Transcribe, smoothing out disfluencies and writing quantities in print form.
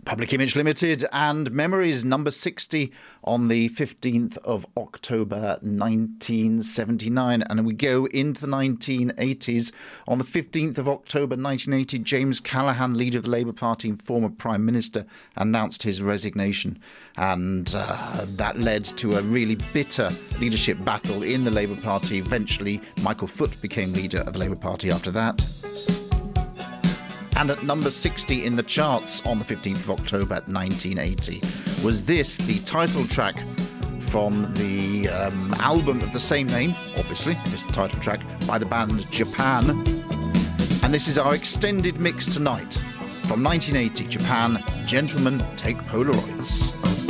Public Image Limited and Memories, number 60 on the 15th of October 1979. And we go into the 1980s. On the 15th of October 1980, James Callaghan, leader of the Labour Party and former Prime Minister, announced his resignation. And that led to a really bitter leadership battle in the Labour Party. Eventually, Michael Foot became leader of the Labour Party after that. And at number 60 in the charts on the 15th of October 1980 was this, the title track from the album of the same name, obviously, this is the title track, by the band Japan. And this is our extended mix tonight from 1980, Japan, Gentlemen Take Polaroids.